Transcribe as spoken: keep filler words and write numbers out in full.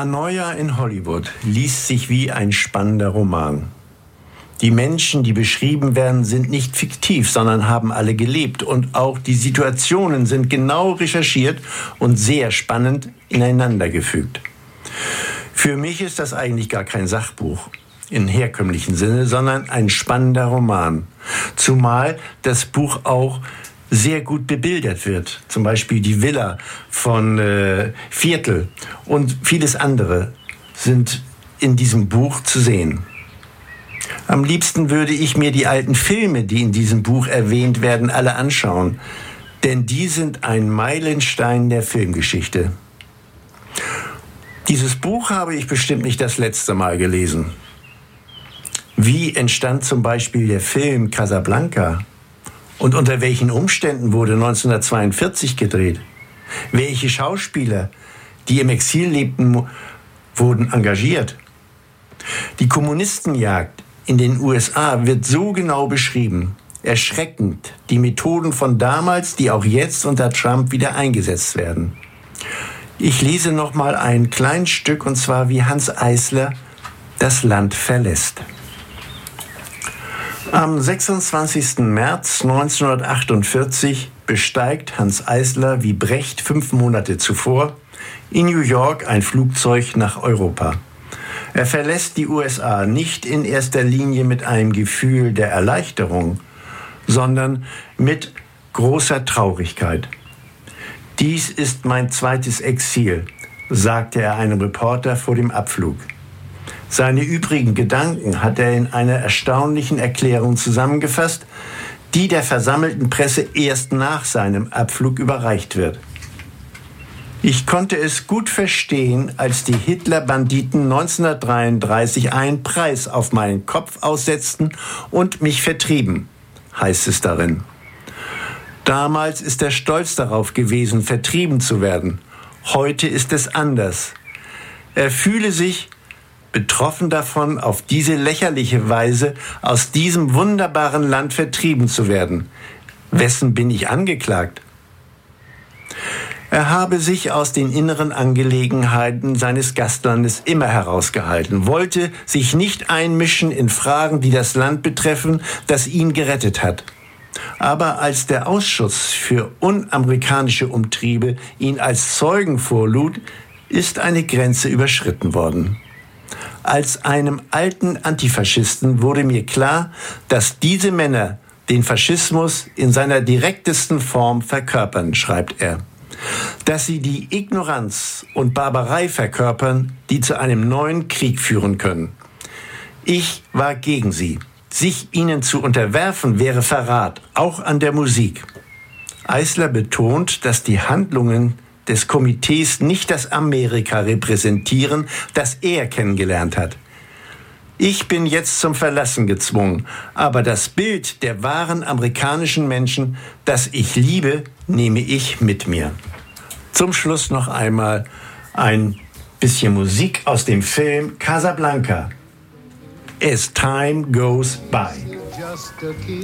Paranoia in Hollywood liest sich wie ein spannender Roman. Die Menschen, die beschrieben werden, sind nicht fiktiv, sondern haben alle gelebt. Und auch die Situationen sind genau recherchiert und sehr spannend ineinandergefügt. Für mich ist das eigentlich gar kein Sachbuch im herkömmlichen Sinne, sondern ein spannender Roman. Zumal das Buch auch sehr gut bebildert wird. Zum Beispiel die Villa von äh, Viertel und vieles andere sind in diesem Buch zu sehen. Am liebsten würde ich mir die alten Filme, die in diesem Buch erwähnt werden, alle anschauen. Denn die sind ein Meilenstein der Filmgeschichte. Dieses Buch habe ich bestimmt nicht das letzte Mal gelesen. Wie entstand zum Beispiel der Film Casablanca? Und unter welchen Umständen wurde neunzehnhundertzweiundvierzig gedreht? Welche Schauspieler, die im Exil lebten, wurden engagiert? Die Kommunistenjagd in den U S A wird so genau beschrieben. Erschreckend, die Methoden von damals, die auch jetzt unter Trump wieder eingesetzt werden. Ich lese noch mal ein kleines Stück, und zwar wie Hanns Eisler das Land verlässt. Am sechsundzwanzigsten März neunzehnhundertachtundvierzig besteigt Hanns Eisler wie Brecht fünf Monate zuvor in New York ein Flugzeug nach Europa. Er verlässt die U S A nicht in erster Linie mit einem Gefühl der Erleichterung, sondern mit großer Traurigkeit. Dies ist mein zweites Exil, sagte er einem Reporter vor dem Abflug. Seine übrigen Gedanken hat er in einer erstaunlichen Erklärung zusammengefasst, die der versammelten Presse erst nach seinem Abflug überreicht wird. Ich konnte es gut verstehen, als die Hitler-Banditen neunzehnhundertdreiunddreißig einen Preis auf meinen Kopf aussetzten und mich vertrieben, heißt es darin. Damals ist er stolz darauf gewesen, vertrieben zu werden. Heute ist es anders. Er fühle sich betroffen davon, auf diese lächerliche Weise aus diesem wunderbaren Land vertrieben zu werden. Wessen bin ich angeklagt? Er habe sich aus den inneren Angelegenheiten seines Gastlandes immer herausgehalten, wollte sich nicht einmischen in Fragen, die das Land betreffen, das ihn gerettet hat. Aber als der Ausschuss für unamerikanische Umtriebe ihn als Zeugen vorlud, ist eine Grenze überschritten worden. Als einem alten Antifaschisten wurde mir klar, dass diese Männer den Faschismus in seiner direktesten Form verkörpern, schreibt er. Dass sie die Ignoranz und Barbarei verkörpern, die zu einem neuen Krieg führen können. Ich war gegen sie. Sich ihnen zu unterwerfen wäre Verrat, auch an der Musik. Eisler betont, dass die Handlungen des Komitees nicht das Amerika repräsentieren, das er kennengelernt hat. Ich bin jetzt zum Verlassen gezwungen, aber das Bild der wahren amerikanischen Menschen, das ich liebe, nehme ich mit mir. Zum Schluss noch einmal ein bisschen Musik aus dem Film Casablanca. As Time Goes By.